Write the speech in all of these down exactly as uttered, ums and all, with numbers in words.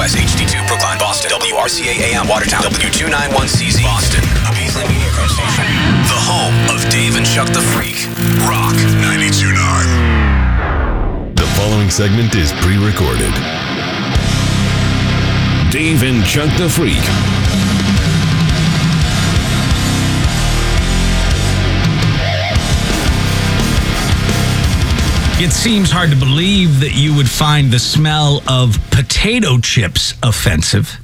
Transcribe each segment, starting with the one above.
S H D two, Brookline, Boston. W R C A A M, Watertown. W two ninety-one C Z, Boston. A Beasley Media Group station. The home of Dave and Chuck the Freak. Rock ninety-two point nine. The following segment is pre-recorded. Dave and Chuck the Freak. It seems hard to believe that you would find the smell of potato chips offensive.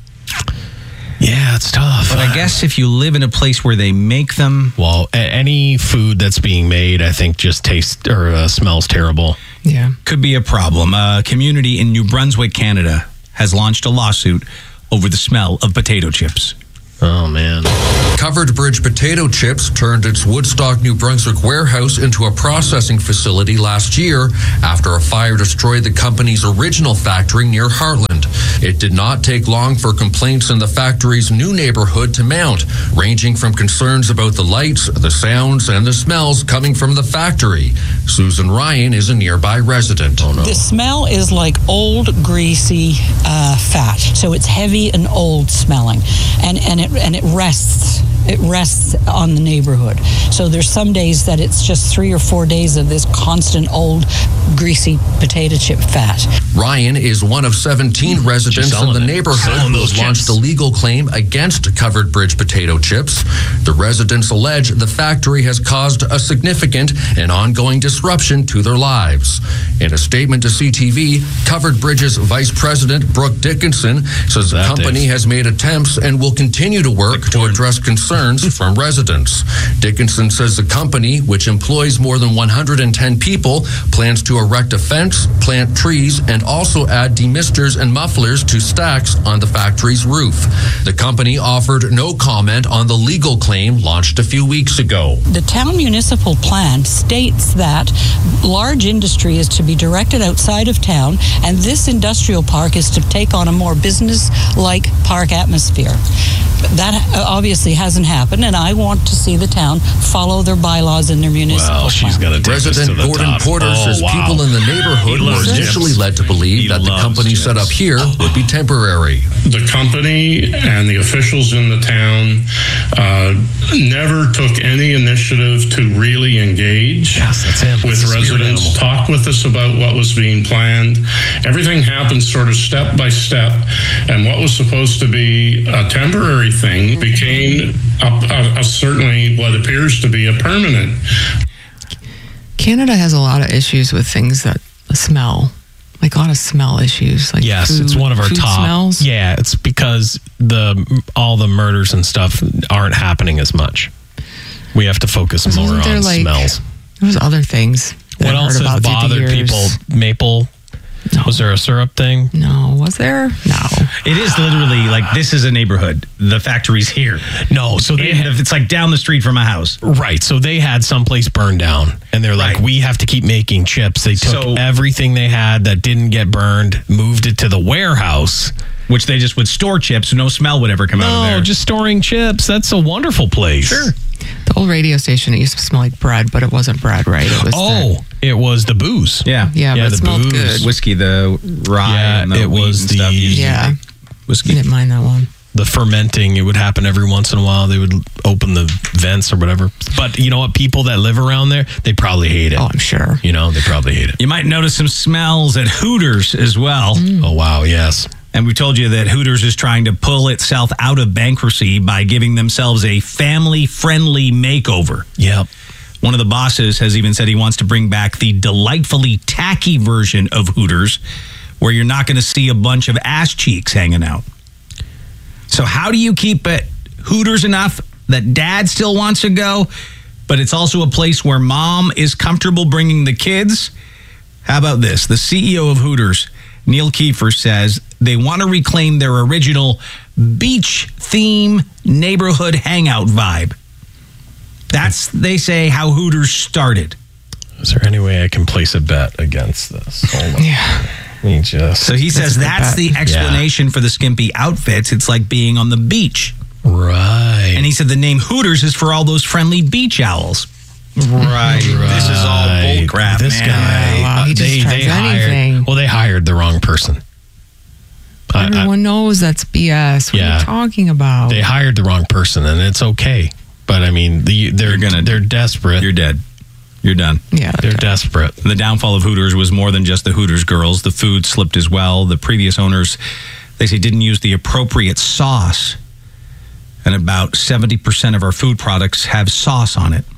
Yeah, it's tough. But I guess if you live in a place where they make them... Well, a- any food that's being made, I think, just tastes or uh, smells terrible. Yeah. Could be a problem. A community in New Brunswick, Canada, has launched a lawsuit over the smell of potato chips. Oh, man. Covered Bridge Potato Chips turned its Woodstock, New Brunswick warehouse into a processing facility last year after a fire destroyed the company's original factory near Heartland. It did not take long for complaints in the factory's new neighborhood to mount, ranging from concerns about the lights, the sounds, and the smells coming from the factory. Susan Ryan is a nearby resident. Oh, no. The smell is like old, greasy uh, fat. So it's heavy and old smelling. And, and it and it rests. It rests on the neighborhood. So there's some days that it's just three or four days of this constant old, greasy potato chip fat. Ryan is one of seventeen residents in the neighborhood who has launched a legal claim against Covered Bridge Potato Chips. The residents allege the factory has caused a significant and ongoing disruption to their lives. In a statement to C T V, Covered Bridge's Vice President, Brooke Dickinson, says the company has made attempts and will continue to work to address concerns from residents. Dickinson says the company, which employs more than one hundred ten people, plans to erect a fence, plant trees, and also add demisters and mufflers to stacks on the factory's roof. The company offered no comment on the legal claim launched a few weeks ago. The town municipal plan states that large industry is to be directed outside of town, and this industrial park is to take on a more business-like park atmosphere. That obviously hasn't happened, and I want to see the town follow their bylaws and their municipal Well, she's plan. going to take Resident us to the Gordon top. Porter Oh, says wow. people in the neighborhood He were loves initially chips. led to believe He that the loves company set up chips. here would be temporary. The company and the officials in the town uh, never took any initiative to really engage Yes, that's him. with It's a spirit residents, animal. talk with us about what was being planned. Everything happened sort of step by step, and what was supposed to be a temporary thing became a, a, a certainly what appears to be a permanent. Canada has a lot of issues with things that smell, like a lot of smell issues. Like Yes, food, it's one of our food top. smells. Yeah, it's because the all the murders and stuff aren't happening as much. We have to focus Wasn't more there, on like, smells. There's other things. that What I've else heard has about through the bothered years. people? Maple. No. Was there a syrup thing? No, was there? No. It is literally like, this is a neighborhood. The factory's here. No, so they And it's like down the street from a house. Right. So they had someplace burned down and they're like, Right. we have to keep making chips. They took So- everything they had that didn't get burned, moved it to the warehouse. Which they just would store chips, so no smell would ever come out of No, there. just storing chips. That's a wonderful place. Sure. The old radio station, it used to smell like bread, but it wasn't bread, right? It was Oh, it was the booze. Yeah. Yeah, Yeah, but it the smelled booze. good. Whiskey, the rye, Yeah, and the it wheat was and the- stuff. usually Yeah. make I Whiskey. didn't mind that one. The fermenting, it would happen every once in a while. They would open the vents or whatever. But you know what? People that live around there, they probably hate it. Oh, I'm sure. You know, they probably hate it. You might notice some smells at Hooters as well. Oh, wow. Yes. And we told you that Hooters is trying to pull itself out of bankruptcy by giving themselves a family-friendly makeover. Yep. One of the bosses has even said he wants to bring back the delightfully tacky version of Hooters, where you're not going to see a bunch of ass cheeks hanging out. So how do you keep it Hooters enough that dad still wants to go, but it's also a place where mom is comfortable bringing the kids? How about this? The C E O of Hooters, Neil Kiefer, says they want to reclaim their original beach theme neighborhood hangout vibe. That's, they say, how Hooters started. Is there any way I can place a bet against this? Hold on. Yeah. Let me just. So he says That's a good that's bet. the explanation for the skimpy outfits. It's like being on the beach. Right. And he said the name Hooters is for all those friendly beach owls. Right. This is all bull crap, This man. guy. Wow, he uh, just they, tries they hired, anything. Well, they hired the wrong person. I, Everyone I, knows that's B S. What yeah, are you talking about? They hired the wrong person, and it's okay. But I mean, the, they're gonna they're desperate. You're dead. You're done. Yeah, they're, they're desperate. The downfall of Hooters was more than just the Hooters girls. The food slipped as well. The previous owners, they say, didn't use the appropriate sauce. And about seventy percent of our food products have sauce on it.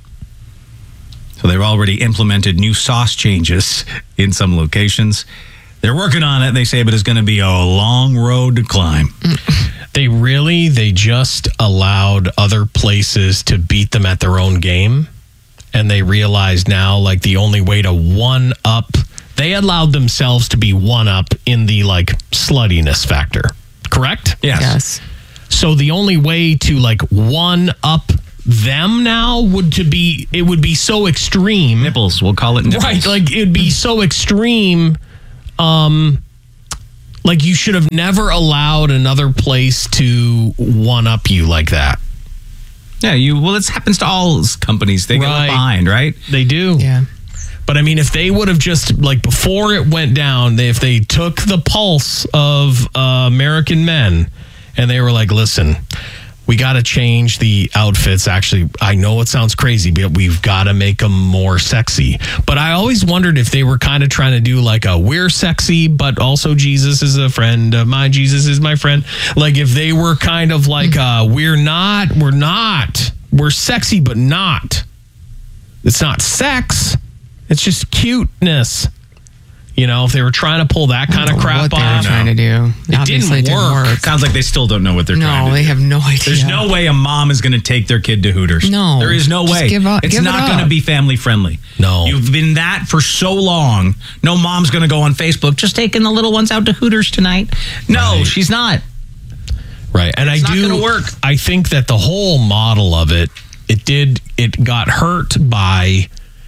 So they've already implemented new sauce changes in some locations. They're working on it, they say, but it's going to be a long road to climb. They really, they just allowed other places to beat them at their own game. And they realize now, like, the only way to one up, they allowed themselves to be one up in the, like, sluttiness factor. Correct? Yes. Yes. So the only way to, like, one up them now would to be, it would be so extreme. Nipples, we'll call it nipples. Right, like, it'd be so extreme. Um, like, you should have never allowed another place to one up you like that. Yeah, you. Well, this happens to all companies. They get right. behind, right? They do. Yeah. But I mean, if they would have just, like, before it went down, they, if they took the pulse of uh, American men and they were like, listen, we got to change the outfits. Actually, I know it sounds crazy, but we've got to make them more sexy. But I always wondered if they were kind of trying to do like a we're sexy, but also Jesus is a friend of mine. Jesus is my friend. Like if they were kind of like uh, we're not, we're not, we're sexy, but not. It's not sex. It's just cuteness. You know, if they were trying to pull that kind of crap what off. What they were trying to do. It Obviously didn't work. didn't work. Sounds like they still don't know what they're no, trying to do. No, they have no idea. There's no way a mom is going to take their kid to Hooters. No. There is no Just way. give up, it's give not it going to be family friendly. No. You've been that for so long. No mom's going to go on Facebook, just taking the little ones out to Hooters tonight. No, right. She's not. Right. And it's I not do gonna work. I think that the whole model of it, it did, it got hurt by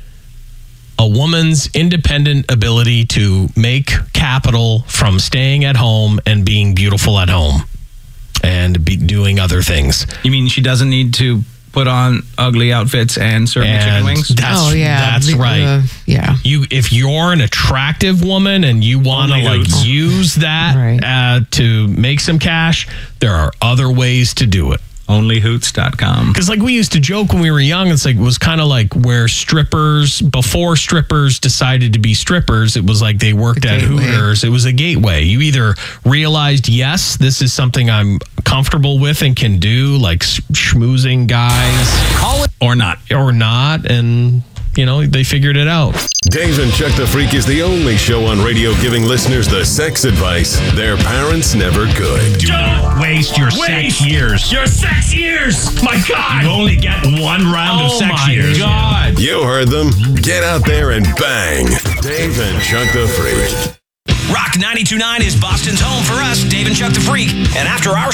a woman's independent ability to make capital from staying at home and being beautiful at home and be doing other things. You mean she doesn't need to put on ugly outfits and serve and chicken wings? That's, oh, yeah. That's the, right. Uh, yeah. You, if you're an attractive woman and you want to like hoots. use that right. uh, to make some cash, there are other ways to do it. only hoots dot com. Because like we used to joke when we were young, it's like it was kind of like where strippers, before strippers decided to be strippers, it was like they worked The at gateway. Hooters. It was a gateway. You either realized, yes, this is something I'm comfortable with and can do, like schmoozing guys. Call it or not. Or not, and, you know, they figured it out. Dave and Chuck the Freak is the only show on radio giving listeners the sex advice their parents never could. Don't waste your sex years. Your sex years! My God! You only get one round oh of sex my years. God! You heard them. Get out there and bang. Dave and Chuck the Freak. Rock ninety-two point nine is Boston's home for us, Dave and Chuck the Freak. And after our